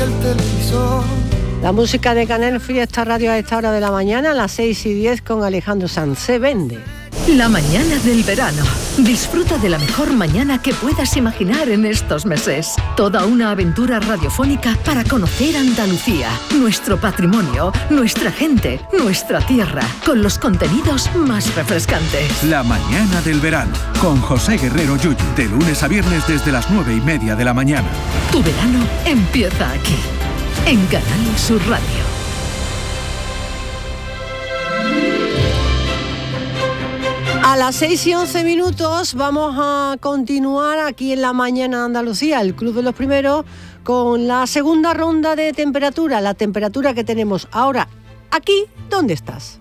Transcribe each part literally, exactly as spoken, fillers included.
el televisor. La música de Canal Fiesta Radio a esta hora de la mañana, a las seis y diez con Alejandro Sanz. Se vende. La mañana del verano. Disfruta de la mejor mañana que puedas imaginar en estos meses. Toda una aventura radiofónica para conocer Andalucía, nuestro patrimonio, nuestra gente, nuestra tierra, con los contenidos más refrescantes. La mañana del verano, con José Guerrero Yuyu, de lunes a viernes desde las nueve y media de la mañana. Tu verano empieza aquí, en Canal Sur Radio. A las seis y once minutos vamos a continuar aquí en la mañana de Andalucía, el Club de los Primeros, con la segunda ronda de temperatura, la temperatura que tenemos ahora aquí. ¿Dónde estás?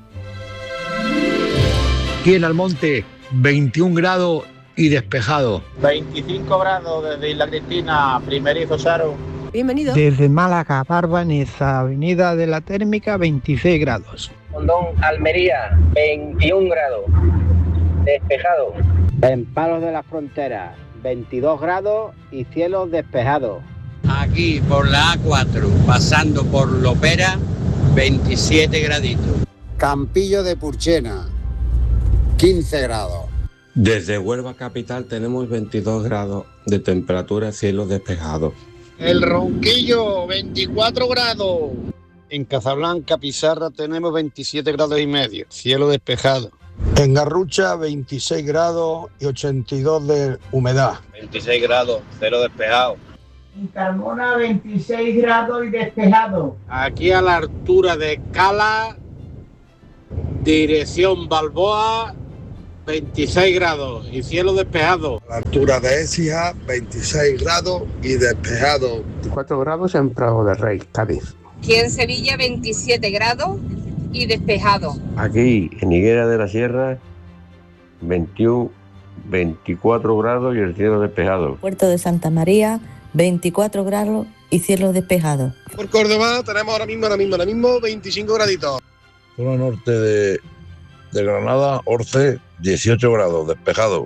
Aquí en Almonte, veintiún grados y despejado. veinticinco grados desde Isla Cristina, primerizo Saro. Bienvenido. Desde Málaga, Barbaneza, Avenida de la Térmica, veintiséis grados. Rondón, Almería, veintiún grados. Despejado. En Palos de la Frontera, veintidós grados y cielos despejados. Aquí por la A cuatro, pasando por Lopera, veintisiete graditos. Campillo de Purchena, quince grados. Desde Huelva Capital tenemos veintidós grados de temperatura, cielos despejados. El Ronquillo, veinticuatro grados. En Casablanca, Pizarra, tenemos veintisiete grados y medio, cielo despejado. En Garrucha, veintiséis grados y ochenta y dos de humedad. veintiséis grados, cero despejado. En Carmona, veintiséis grados y despejado. Aquí a la altura de Cala, dirección Balboa, veintiséis grados y cielo despejado. A la altura de Écija, veintiséis grados y despejado. veinticuatro grados en Prado de Rey, Cádiz. Aquí en Sevilla, veintisiete grados y despejado. Aquí en Higuera de la Sierra, veintiuno, veinticuatro grados y el cielo despejado. Puerto de Santa María, veinticuatro grados y cielo despejado. Por Córdoba tenemos ahora mismo, ahora mismo, ahora mismo veinticinco graditos. Zona norte de, de Granada, Orce, dieciocho grados, despejado.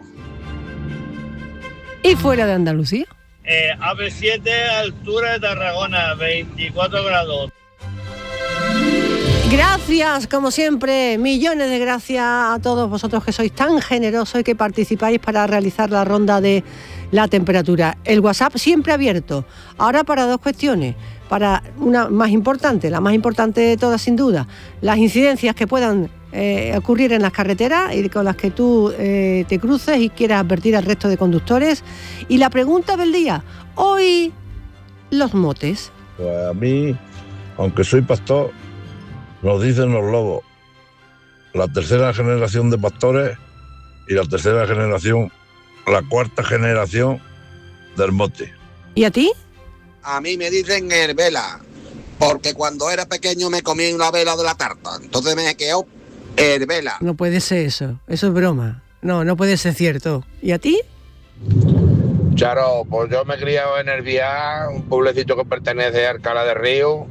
¿Y fuera de Andalucía? Eh, A B siete, altura de Tarragona, veinticuatro grados. Gracias, como siempre, millones de gracias a todos vosotros que sois tan generosos y que participáis para realizar la ronda de la temperatura. El WhatsApp siempre abierto. Ahora para dos cuestiones. Para una más importante, la más importante de todas sin duda, las incidencias que puedan eh, ocurrir en las carreteras y con las que tú eh, te cruces y quieras advertir al resto de conductores. Y la pregunta del día, hoy, los motes. Pues a mí, aunque soy pastor, nos dicen los lobos, la tercera generación de pastores y la tercera generación, la cuarta generación del mote. ¿Y a ti? A mí me dicen herbela, porque cuando era pequeño me comí una vela de la tarta, entonces me quedó herbela. No puede ser eso, eso es broma. No, no puede ser cierto. ¿Y a ti? Charo, pues yo me he criado en Herbiá, un pueblecito que pertenece a Alcalá de Río,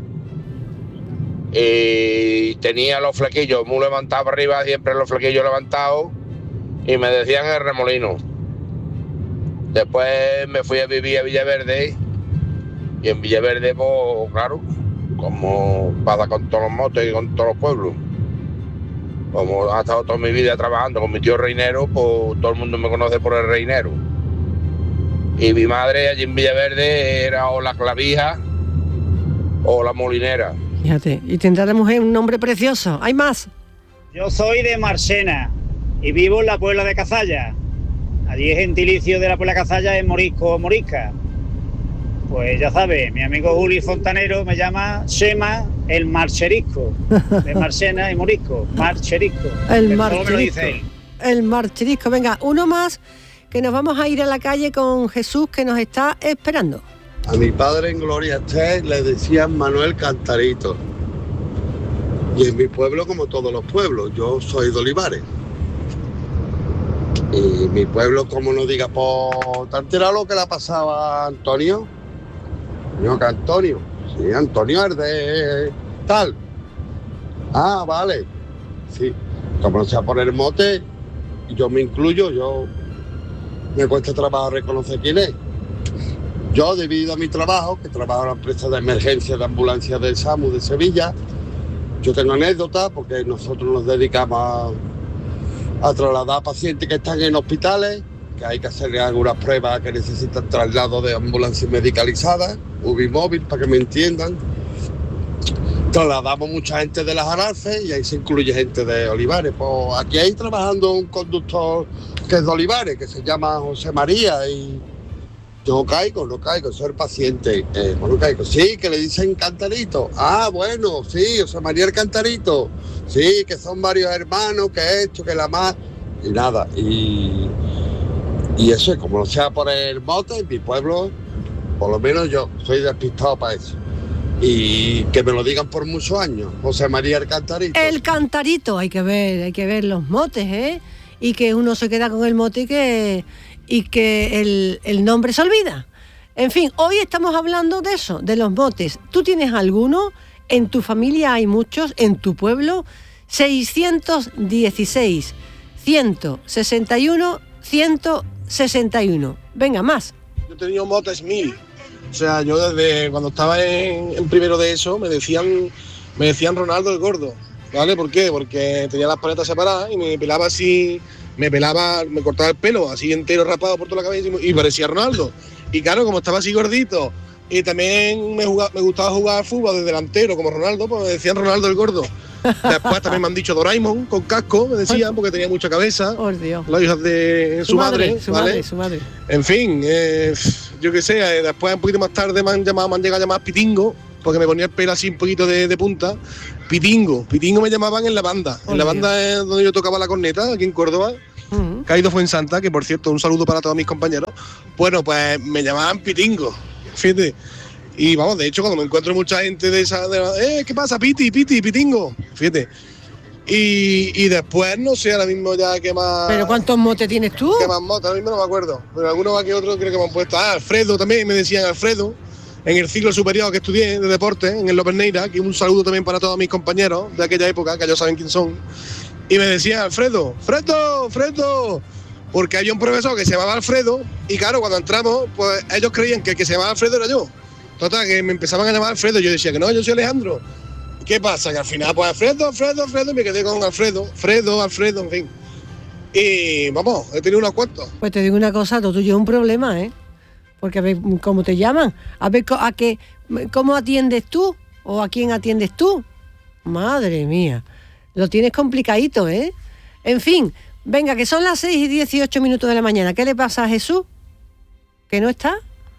y tenía los flequillos muy levantados arriba, siempre los flequillos levantados, y me decían el remolino. Después me fui a vivir a Villaverde, y en Villaverde, pues claro, como pasa con todos los motos y con todos los pueblos, como ha estado toda mi vida trabajando con mi tío Reinero, pues todo el mundo me conoce por el Reinero. Y mi madre allí en Villaverde era o la clavija o la molinera. Fíjate, y tendrá la mujer un nombre precioso. ¿Hay más? Yo soy de Marchena y vivo en la Puebla de Cazalla. Allí el gentilicio de la Puebla de Cazalla es morisco o morisca. Pues ya sabes, mi amigo Juli Fontanero me llama Shema el marcherisco, de Marchena y morisco, marcherisco. El marcherisco. El marcherisco. Venga, uno más, que nos vamos a ir a la calle con Jesús, que nos está esperando. A mi padre en Gloria Estés le decían Manuel Cantarito. Y en mi pueblo, como todos los pueblos, yo soy de Olivares. Y mi pueblo, como no diga, pues, ¿te has enterado lo que le pasaba a Antonio? No, que Antonio. Sí, Antonio es de tal. Ah, vale. Sí. Como no sea poner mote, yo me incluyo, yo me cuesta trabajo reconocer quién es. Yo, debido a mi trabajo, que trabajo en la empresa de emergencia de ambulancia del SAMU de Sevilla, yo tengo anécdotas porque nosotros nos dedicamos a, a trasladar pacientes que están en hospitales, que hay que hacerle algunas pruebas que necesitan traslado de ambulancia medicalizada, U B I móvil, para que me entiendan. Trasladamos mucha gente de las Arances y ahí se incluye gente de Olivares. Pues aquí hay trabajando un conductor que es de Olivares, que se llama José María, y yo no caigo, no caigo, soy el paciente. Eh, no caigo. Sí, que le dicen Cantarito. Ah, bueno, sí, José María el Cantarito. Sí, que son varios hermanos, que esto, que la más. Y nada, y, y eso, como no sea por el mote, en mi pueblo, por lo menos yo soy despistado para eso. Y que me lo digan por muchos años, José María el Cantarito. El Cantarito, hay que ver, hay que ver los motes, ¿eh? Y que uno se queda con el mote y que, y que el, el nombre se olvida. En fin, hoy estamos hablando de eso, de los motes. ¿Tú tienes alguno? ¿En tu familia hay muchos? ¿En tu pueblo? seiscientos dieciséis, ciento sesenta y uno, ciento sesenta y uno. Venga, más. Yo he tenido motes mil. O sea, yo desde cuando estaba en, en primero de eso me decían me decían Ronaldo el Gordo, ¿vale? ¿Por qué? Porque tenía las paletas separadas y me pelaba así, me pelaba, me cortaba el pelo así entero rapado por toda la cabeza y, y parecía Ronaldo. Y claro, como estaba así gordito y también me, jugaba, me gustaba jugar al fútbol de delantero como Ronaldo, pues me decían Ronaldo el Gordo. Después también me han dicho Doraemon con casco, me decían, porque tenía mucha cabeza. Oh, Dios. Las hijas de su, su madre, madre, su ¿vale? madre, su madre. En fin, eh, yo qué sé, eh, después un poquito más tarde me han llamado, me han llegado a llamar Pitingo, porque me ponía el pelo así un poquito de, de punta. Pitingo, Pitingo me llamaban en la banda. Oh, en la banda es donde yo tocaba la corneta, aquí en Córdoba. Uh-huh. Caído Fuensanta, que por cierto, un saludo para todos mis compañeros. Bueno, pues me llamaban Pitingo, fíjate. Y vamos, de hecho, cuando me encuentro mucha gente de esa, de, eh, ¿qué pasa, Piti, Piti, Pitingo? Fíjate. Y, y después, no sé, ahora mismo ya qué más... ¿Pero cuántos motes tienes tú? ¿Qué más motes? Ahora mismo no me acuerdo. Pero algunos aquí otros creo que me han puesto. Ah, Alfredo también, me decían Alfredo. En el ciclo superior que estudié de deporte, en el Loperneira, que un saludo también para todos mis compañeros de aquella época, que ellos saben quién son. Y me decían, Alfredo, Fredo, Fredo. Porque había un profesor que se llamaba Alfredo, y claro, cuando entramos, pues ellos creían que el que se llamaba Alfredo era yo. Total, que me empezaban a llamar Alfredo, yo decía que no, yo soy Alejandro. ¿Qué pasa? Que al final, pues Alfredo, Alfredo, Alfredo, y me quedé con Alfredo, Fredo, Alfredo, en fin. Y vamos, he tenido unos cuantos. Pues te digo una cosa, todo tuyo es un problema, ¿eh? Porque a ver cómo te llaman, a ver a qué, cómo atiendes tú, o a quién atiendes tú. Madre mía, lo tienes complicadito, ¿eh? En fin, venga, que son las seis y dieciocho minutos de la mañana. ¿Qué le pasa a Jesús? ¿Que no está?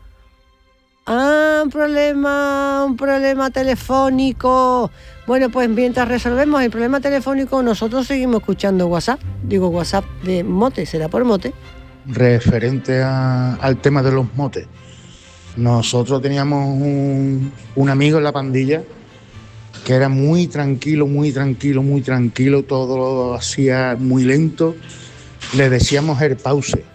Ah, un problema, un problema telefónico. Bueno, pues mientras resolvemos el problema telefónico, nosotros seguimos escuchando WhatsApp. Digo WhatsApp de mote, será por mote. Referente a, al tema de los motes. Nosotros teníamos un, un amigo en la pandilla que era muy tranquilo, muy tranquilo, muy tranquilo, todo lo hacía muy lento. Le decíamos el pause.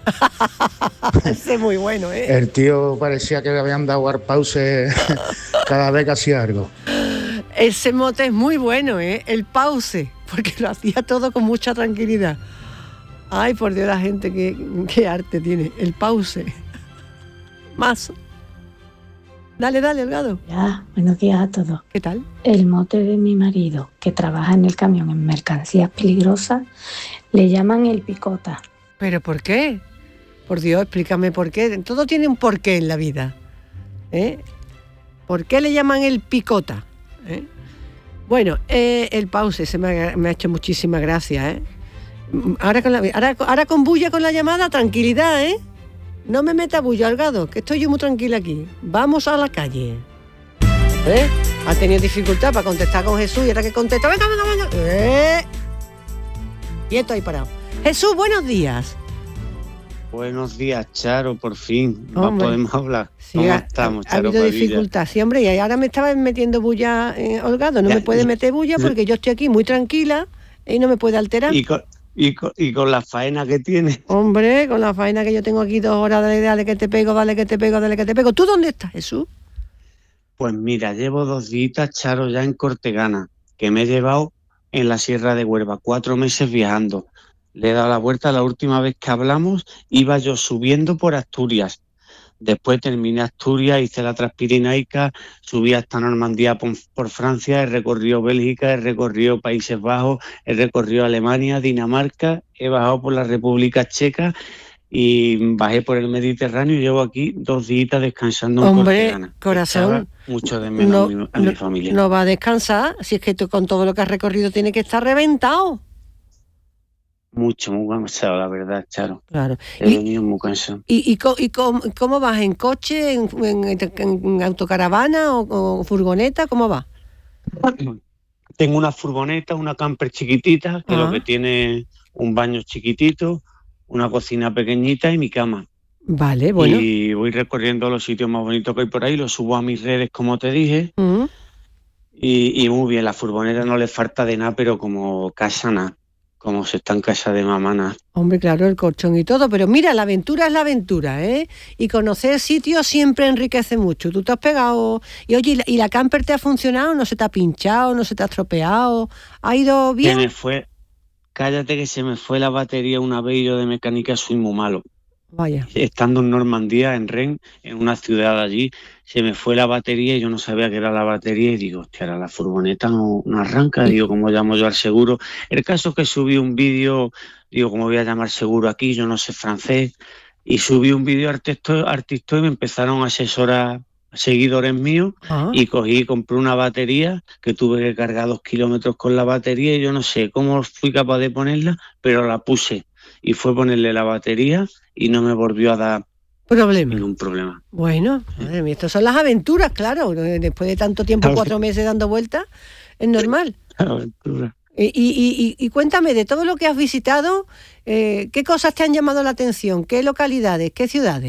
Ese es muy bueno, ¿eh? El tío parecía que le habían dado al pause cada vez que hacía algo. Ese mote es muy bueno, ¿eh? El pause, porque lo hacía todo con mucha tranquilidad. Ay, por Dios, la gente, qué, qué arte tiene. El pause. Más. Dale, dale, Holgado. Ya, buenos días a todos. ¿Qué tal? El mote de mi marido, que trabaja en el camión en mercancías peligrosas, le llaman el picota. ¿Pero por qué? Por Dios, explícame por qué. Todo tiene un porqué en la vida. ¿Eh? ¿Por qué le llaman el picota? ¿Eh? Bueno, eh, el pause se me ha, me ha hecho muchísima gracia, ¿eh? Ahora con, la, ahora, ahora con bulla con la llamada, tranquilidad, ¿eh? No me meta bulla, Holgado, que estoy yo muy tranquila aquí. Vamos a la calle. ¿Eh? Ha tenido dificultad para contestar con Jesús y ahora que contesta, venga, venga, venga. ¿Eh? Quieto ahí parado. Jesús, buenos días. Buenos días, Charo, por fin. Hombre. No podemos hablar. Sí, ¿Cómo ha, estamos, ha Charo? habido Padilla? dificultad, sí, hombre, y ahora me estaba metiendo bulla, eh, Holgado. No Ya, me puede meter bulla porque yo estoy aquí muy tranquila y no me puede alterar. Y con, y, con, y con la faena que tiene. Hombre, con la faena que yo tengo aquí dos horas, dale, dale que te pego, dale que te pego, dale que te pego. ¿Tú dónde estás, Jesús? Pues mira, llevo dos días, Charo, ya en Cortegana, que me he llevado en la Sierra de Huelva, cuatro meses viajando. Le he dado la vuelta la última vez que hablamos, iba yo subiendo por Asturias. Después terminé Asturias, hice la Transpirenaica, subí hasta Normandía por, por Francia, he recorrido Bélgica, he recorrido Países Bajos, he recorrido Alemania, Dinamarca, he bajado por la República Checa y bajé por el Mediterráneo y llevo aquí dos días descansando en Hombre, Cortegana. corazón, Echaba mucho de menos no, a, mi, a mi no, familia. no va a descansar, si es que tú con todo lo que has recorrido tiene que estar reventado. Mucho, muy cansado, la verdad, Charo. Claro. He Y- venido muy cansado. ¿Y, y, co- y cómo, cómo vas? ¿En coche, en, en- en autocaravana o, o furgoneta? ¿Cómo vas? Tengo una furgoneta, una camper chiquitita, que Ah. lo que tiene un baño chiquitito, una cocina pequeñita y mi cama. Vale, bueno. Y voy recorriendo los sitios más bonitos que hay por ahí, los subo a mis redes, como te dije, Mm. y, y muy bien, la furgoneta no le falta de nada, pero como casa nada, como se está en casa de mamá nada. Hombre, claro, el colchón y todo, pero mira, la aventura es la aventura, ¿eh? Y conocer sitios siempre enriquece mucho. Tú te has pegado... Y oye, ¿y la, y la camper te ha funcionado? ¿No se te ha pinchado? ¿No se te ha estropeado? ¿Ha ido Se bien? me fue, cállate que se me fue la batería una vez y yo de mecánica soy muy malo. Vaya. Estando en Normandía, en Rennes, en una ciudad allí, se me fue la batería y yo no sabía qué era la batería y digo, hostia, ahora la furgoneta no, no arranca, digo, ¿cómo llamo yo al seguro? El caso es que subí un vídeo, digo, ¿cómo voy a llamar seguro aquí? Yo no sé francés, y subí un vídeo al texto, al TikTok y me empezaron a asesorar seguidores míos Ah. y cogí y compré una batería que tuve que cargar dos kilómetros con la batería y yo no sé cómo fui capaz de ponerla, pero la puse y fue ponerle la batería y no me volvió a dar Problema. ningún problema. Bueno, madre mía, estas son las aventuras, claro. Después de tanto tiempo, cuatro meses dando vueltas, es normal. Aventura. Y, y, y, y cuéntame, de todo lo que has visitado, eh, ¿qué cosas te han llamado la atención? ¿Qué localidades? ¿Qué ciudades?